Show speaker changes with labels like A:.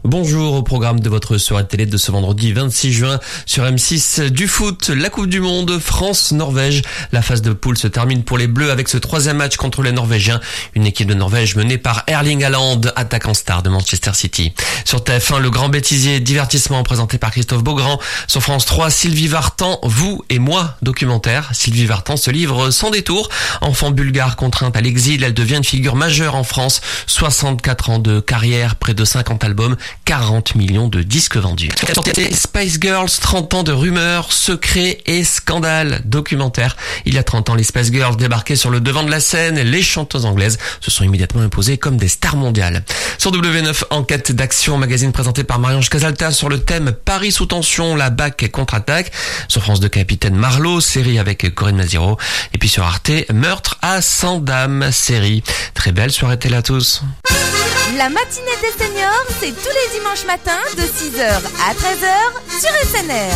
A: Bonjour, au programme de votre soirée de télé de ce vendredi 26 juin sur M6 du foot, la Coupe du Monde, France-Norvège. La phase de poule se termine pour les Bleus avec ce troisième match contre les Norvégiens. Une équipe de Norvège menée par Erling Haaland, attaquant star de Manchester City. Sur TF1, le grand bêtisier divertissement présenté par Christophe Beaugrand. Sur France 3, Sylvie Vartan, Vous et moi, documentaire. Sylvie Vartan se livre sans détour. Enfant bulgare contrainte à l'exil, elle devient une figure majeure en France. 64 ans de carrière, près de 50 albums, 40 millions de disques vendus. Spice Girls, 30 ans de rumeurs, secrets et scandales. Documentaire. Il y a 30 ans, les Spice Girls débarquaient sur le devant de la scène. Les chanteuses anglaises se sont immédiatement imposées comme des stars mondiales. Sur W9, enquête d'action, magazine présenté par Marie-Ange Casalta sur le thème Paris sous tension, la BAC contre-attaque. Sur France 2, Capitaine Marlowe, série avec Corinne Maziro. Et puis sur Arte, Meurtre à Saint-Dame, série. Très belle soirée télé à tous.
B: La matinée des seniors, c'est tous les dimanches matins de 6h à 13h sur SNR.